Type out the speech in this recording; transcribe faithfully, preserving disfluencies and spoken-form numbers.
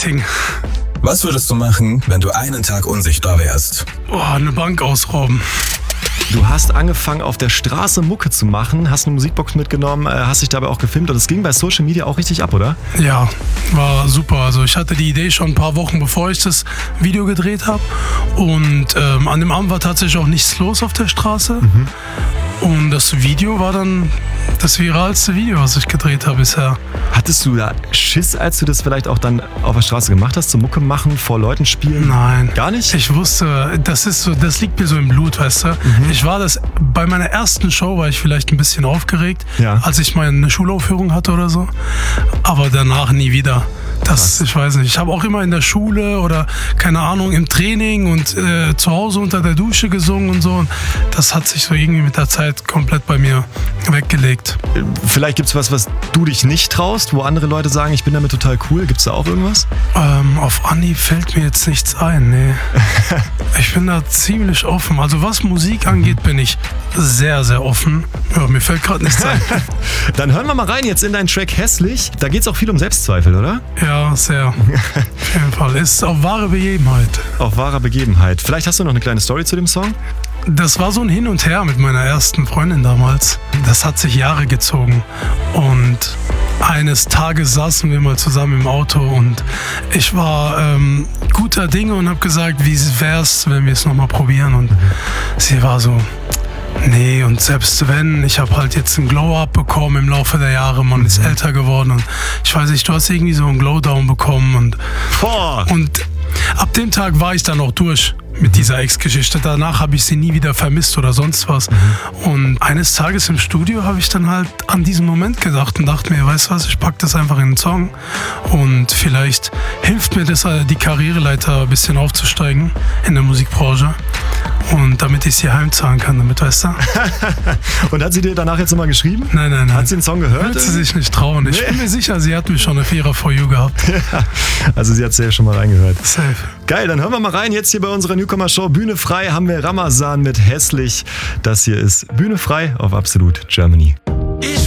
Marketing. Was würdest du machen, wenn du einen Tag unsichtbar wärst? Oh, eine Bank ausrauben. Du hast angefangen, auf der Straße Mucke zu machen, hast eine Musikbox mitgenommen, hast dich dabei auch gefilmt und es ging bei Social Media auch richtig ab, oder? Ja, war super. Also ich hatte die Idee schon ein paar Wochen, bevor ich das Video gedreht habe. Und ähm, an dem Abend war tatsächlich auch nichts los auf der Straße. Mhm. Und das Video war dann das viralste Video, was ich gedreht habe bisher. Hattest du da Schiss, als du das vielleicht auch dann auf der Straße gemacht hast, so Mucke machen, vor Leuten spielen? Nein. Gar nicht? Ich wusste, das ist so, das liegt mir so im Blut, weißt du. Mhm. Ich war das, bei meiner ersten Show war ich vielleicht ein bisschen aufgeregt, ja. als ich mal eine Schulaufführung hatte oder so. Aber danach nie wieder. Das, ich weiß nicht, ich habe auch immer in der Schule oder, keine Ahnung, im Training und äh, zu Hause unter der Dusche gesungen und so. Und das hat sich so irgendwie mit der Zeit komplett bei mir weggelegt. Vielleicht gibt es was, was du dich nicht traust, wo andere Leute sagen, ich bin damit total cool. Gibt es da auch irgendwas? Ähm, auf Anhieb fällt mir jetzt nichts ein, nee. Ich bin da ziemlich offen. Also was Musik angeht, bin ich sehr, sehr offen. Ja, mir fällt gerade nichts ein. Dann hören wir mal rein jetzt in deinen Track Hässlich. Da geht es auch viel um Selbstzweifel, oder? Ja, sehr. Auf jeden Fall. Ist auf wahre Begebenheit. Auf wahre Begebenheit. Vielleicht hast du noch eine kleine Story zu dem Song? Das war so ein Hin und Her mit meiner ersten Freundin damals. Das hat sich Jahre gezogen. Und eines Tages saßen wir mal zusammen im Auto und ich war ähm, guter Dinge und habe gesagt, wie wär's, wenn wir es nochmal probieren. Und sie war so... Nee, und selbst wenn, ich habe halt jetzt einen Glow-Up bekommen im Laufe der Jahre, man ist älter geworden und ich weiß nicht, du hast irgendwie so einen Glow-Down bekommen und, Boah. und ab dem Tag war ich dann auch durch mit dieser Ex-Geschichte. Danach habe ich sie nie wieder vermisst oder sonst was. Mhm. Und eines Tages im Studio habe ich dann halt an diesen Moment gedacht und dachte mir, weißt du was, ich packe das einfach in einen Song und vielleicht hilft mir das, die Karriereleiter ein bisschen aufzusteigen in der Musikbranche. Und damit ich sie heimzahlen kann, damit, weißt du? Und hat sie dir danach jetzt nochmal geschrieben? Nein, nein, nein. Hat sie den Song gehört? Wird sie sich nicht trauen. Ich nee. bin mir sicher, sie hat mich schon eine Vierer for You gehabt. Ja, also sie hat es ja schon mal reingehört. Safe. Geil, dann hören wir mal rein. Jetzt hier bei unserer Newcomer-Show Bühne frei haben wir Ramazan mit Hässlich. Das hier ist Bühne frei auf Absolut Germany.